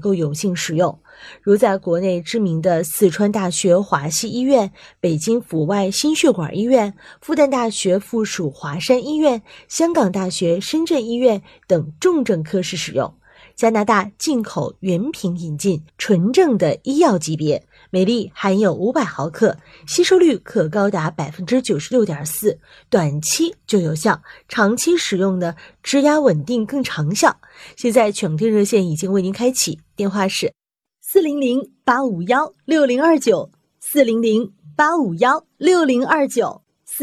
够有幸使用。如在国内知名的四川大学华西医院、北京阜外心血管医院、复旦大学附属华山医院、香港大学深圳医院等重症科室使用。加拿大进口原品引进，纯正的医药级别，每粒含有500毫克，吸收率可高达 96.4%， 短期就有效，长期使用呢，支压稳定更长效。现在全店热线已经为您开启，电话是400-851-6029 400-851-6029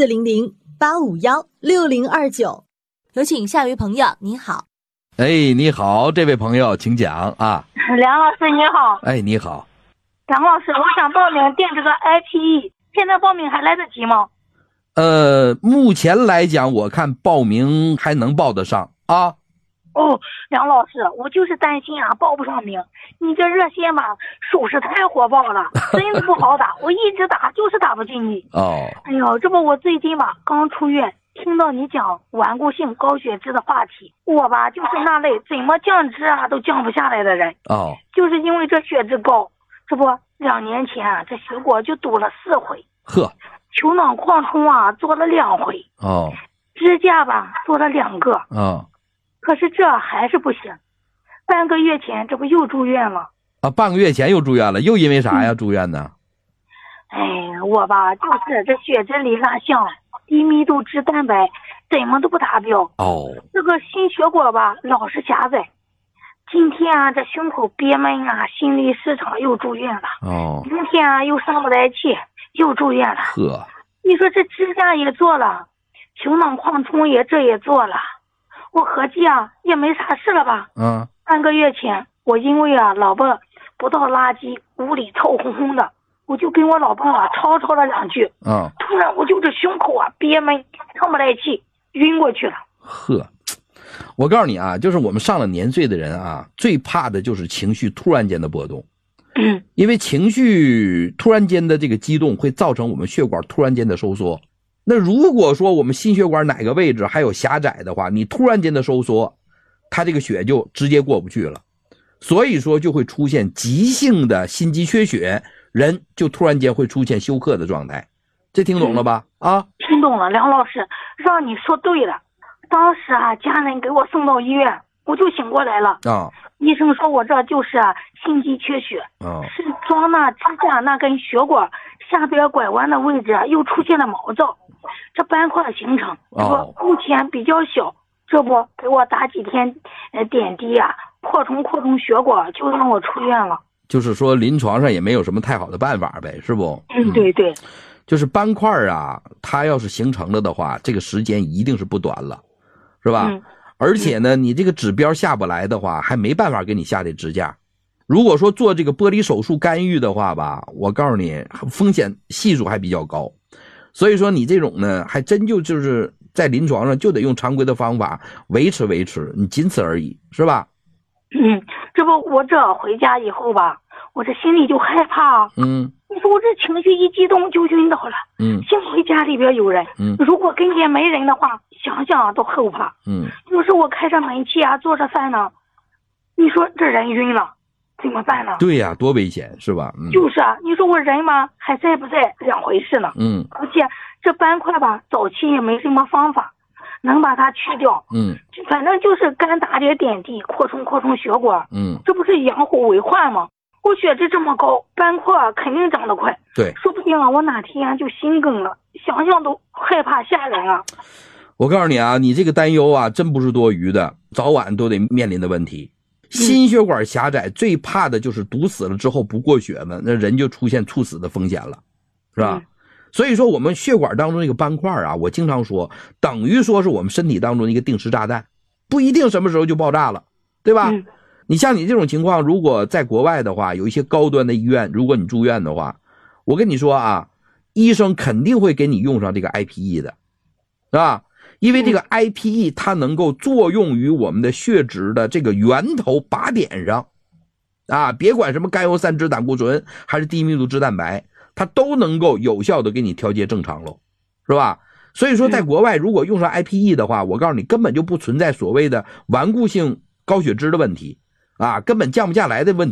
400-851-6029。有请下一位朋友，您好。 哎，你好，这位朋友，请讲啊。 梁老师你好。 哎，你好。 梁老师，我想报名订这个 IPE， 现在报名还来得及吗？ 目前来讲，我看报名还能报得上啊。 哦，梁老师，我就是担心啊，报不上名。你这热线吧，属实太火爆了，真的不好打，我一直打就是打不进去。 哦。 哎呦，这不我最近吧刚出院。听到你讲顽固性高血脂的话题，我吧就是那类怎么降脂啊都降不下来的人。 哦， 就是因为这血脂高，这不2年前啊，这血管就堵了4回。 呵， 球囊扩充啊做了2回。 哦， 支架吧做了2个。 哦， 可是这还是不行。半个月前这不又住院了啊？半个月前又住院了，又因为啥呀？住院呢？ 哎，我吧就是这血脂里拉项。低密度脂蛋白怎么都不达标哦， 这个心血管吧老是狭窄。今天啊这胸口憋闷啊，心律失常又住院了。 哦， 明天啊又上不来气，又住院了。 呵， 你说这支架也做了，球囊扩充也做了，我合计啊也没啥事了吧。半个月前我因为啊老婆不倒垃圾，屋里臭烘烘的，我就跟我老婆啊吵了2句。突然我就这胸口啊憋闷，上不来气，晕过去了。 呵，我告诉你啊，就是我们上了年岁的人啊，最怕的就是情绪突然间的波动。因为情绪突然间的这个激动会造成我们血管突然间的收缩。那如果说我们心血管哪个位置还有狭窄的话，你突然间的收缩，它这个血就直接过不去了，所以说就会出现急性的心肌缺血，人就突然间会出现休克的状态。这听懂了吧？啊， 听懂了，梁老师，让你说对了。当时啊，家人给我送到医院，我就醒过来了。医生说我这就是啊心肌缺血。是装那支架那根血管下边拐弯的位置又出现了毛躁，这斑块形成，这不目前比较小，这不给我打几天点滴啊，扩充血管，就让我出院了。 就是说临床上也没有什么太好的办法呗，是不？ 对对。 就是斑块啊，它要是形成了的话，这个时间一定是不短了，是吧？而且呢，你这个指标下不来的话，还没办法给你下这支架。如果说做这个玻璃手术干预的话吧，我告诉你，风险系数还比较高。所以说你这种呢，还真就是在临床上就得用常规的方法维持，你仅此而已，是吧？ 这不我这回家以后吧，我这心里就害怕。你说我这情绪一激动就晕倒了。幸亏家里边有人。如果跟前没人的话，想想都后怕。有时我开着煤气啊，做着饭呢，你说这人晕了怎么办呢？ 对呀，多危险，是吧？ 就是啊，你说我人嘛还在不在两回事呢。而且这斑块吧，早期也没什么方法能把它去掉。反正就是干打点点滴，扩充血管。这不是养虎为患吗？我血脂这么高，斑块肯定长得快。 对， 说不定啊，我哪天就心梗了，想想都害怕吓人啊。 我告诉你啊，你这个担忧啊，真不是多余的，早晚都得面临的问题。心血管狭窄最怕的就是堵死了之后不过血呢，那人就出现猝死的风险了，是吧？所以说我们血管当中那个斑块啊，我经常说等于说是我们身体当中一个定时炸弹，不一定什么时候就爆炸了，对吧？你像你这种情况，如果在国外的话，有一些高端的医院，如果你住院的话，我跟你说啊，医生肯定会给你用上这个 IPE 的，是吧？因为这个 IPE 它能够作用于我们的血脂的这个源头靶点上啊，别管什么甘油三酯胆固醇还是低密度脂蛋白，它都能够有效的给你调节正常喽，是吧？所以说在国外如果用上 IPE 的话，我告诉你根本就不存在所谓的顽固性高血脂的问题啊，根本降不下来的问题。